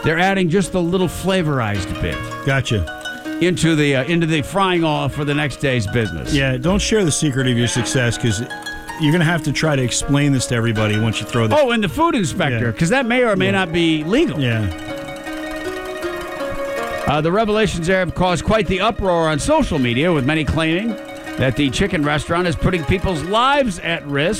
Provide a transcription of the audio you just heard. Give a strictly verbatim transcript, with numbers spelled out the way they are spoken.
They're adding just a little flavorized bit. Gotcha. Into the uh, into the frying oil for the next day's business. Yeah, don't share the secret of your success because you're going to have to try to explain this to everybody once you throw the... Oh, and the food inspector, because yeah. that may or may yeah. not be legal. Yeah. Uh, the revelations there have caused quite the uproar on social media, with many claiming that the chicken restaurant is putting people's lives at risk.